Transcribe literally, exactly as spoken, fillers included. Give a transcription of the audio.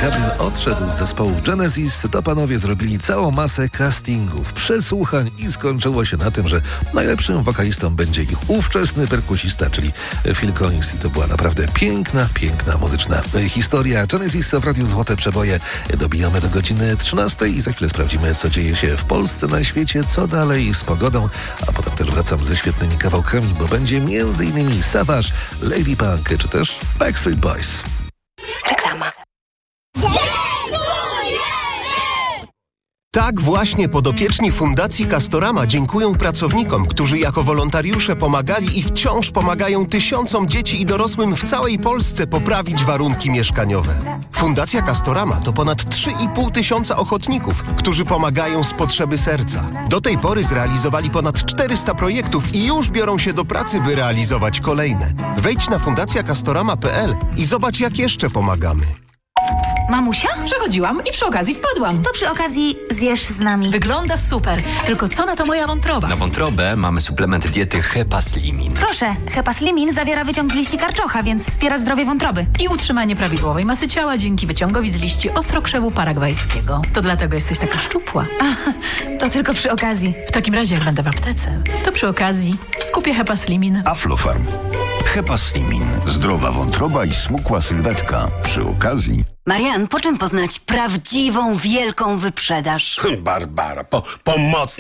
Gabriel odszedł z zespołu Genesis, to panowie zrobili całą masę castingów, przesłuchań i skończyło się na tym, że najlepszym wokalistą będzie ich ówczesny perkusista, czyli Phil Collins. I to była naprawdę piękna, piękna muzyczna historia. Genesis w Radiu Złote Przeboje. Dobijamy do godziny trzynastej i za chwilę sprawdzimy, co dzieje się w Polsce, na świecie, co dalej z pogodą, a potem też wracam ze świetnymi kawałkami, bo będzie między innymi Savage, Lady Punk czy też Backstreet Boys. Reklama. Tak właśnie podopieczni Fundacji Castorama dziękują pracownikom, którzy jako wolontariusze pomagali i wciąż pomagają tysiącom dzieci i dorosłym w całej Polsce poprawić warunki mieszkaniowe. Fundacja Castorama to ponad trzy i pół tysiąca ochotników, którzy pomagają z potrzeby serca. Do tej pory zrealizowali ponad czterysta projektów i już biorą się do pracy, by realizować kolejne. Wejdź na fundacja castorama kropka p l i zobacz, jak jeszcze pomagamy. Mamusia? Przechodziłam i przy okazji wpadłam. To przy okazji zjesz z nami. Wygląda super, tylko co na to moja wątroba? Na wątrobę mamy suplement diety Hepaslimin. Proszę, Hepaslimin zawiera wyciąg z liści karczocha, więc wspiera zdrowie wątroby. I utrzymanie prawidłowej masy ciała dzięki wyciągowi z liści ostrokrzewu paragwajskiego. To dlatego jesteś taka szczupła. A, to tylko przy okazji. W takim razie, jak będę w aptece, to przy okazji kupię Hepaslimin. Aflofarm. Hepaslimin. Zdrowa wątroba i smukła sylwetka. Przy okazji... Marian, po czym poznać prawdziwą, wielką wyprzedaż? Barbara, po, po mocnej